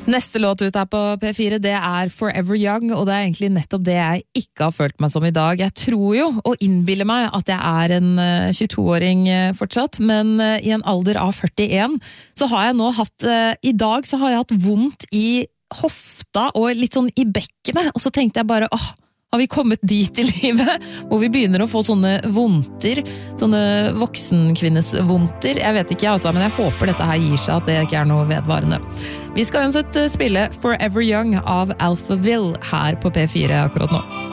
Neste låt ut her på P4, det er Forever Young, og det er egentlig nettopp det jeg ikke har følt meg som i dag. Jeg tror jo, og innbiller meg, at jeg er en 22-åring fortsatt, men i en alder av 41, så har jeg nå hatt, i dag så har jeg hatt vondt i hofta og litt sånn i bekkenet, og så tenkte jeg bare, har vi kommet dit i livet, hvor vi begynner å få sånne vondter, sånne voksenkvinnes vondter? Jeg vet ikke, altså, men jeg håper dette her gir seg, at det ikke er noe vedvarende. Vi skal uansett spille Forever Young av Alphaville her på P4 akkurat nå.